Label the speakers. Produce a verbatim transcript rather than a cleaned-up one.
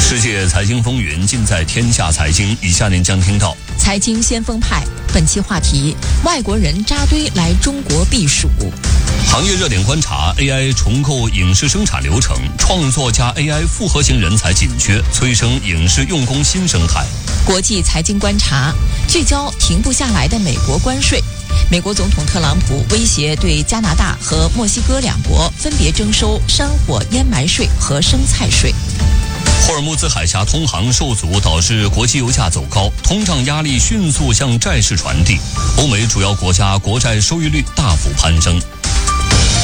Speaker 1: 世界财经风云尽在天下财经，以下您将听到
Speaker 2: 财经先锋派，本期话题：外国人扎堆来中国避暑。
Speaker 1: 行业热点观察 ：A I 重构影视生产流程，创作加 A I 复合型人才紧缺，催生影视用工新生态。
Speaker 2: 国际财经观察聚焦停不下来的美国关税。美国总统特朗普威胁对加拿大和墨西哥两国分别征收山火烟霾税和生菜税。
Speaker 1: 霍尔木兹海峡通航受阻，导致国际油价走高，通胀压力迅速向债市传递。欧美主要国家国债收益率大幅攀升。